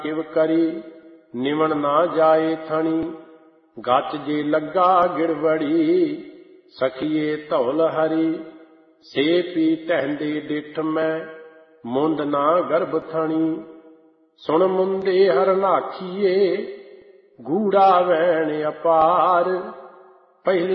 ਕਿਵ ਕਰੀ ਨਿਵਣ ਨਾ ਜਾਏ ਥਣੀ। ਗੱਚ ਜੇ ਲੱਗਾ ਗਿੜਵੜੀ ਸਖੀਏ ਧੌਲ ਹਰੀ। ਸੇ ਪੀ ਟਹਿੰਦੇ ਡਿੱਠ ਮੈਂ ਮੁੰਦ ਨਾ ਗਰਭ ਥਣੀ। ਸੁਣ ਮੁੰਦੇ ਹਰਨਾਖੀਏ ਗੂੜਾ ਵੈਣ ਅਪਾਰ। ਪਹਿਲਾ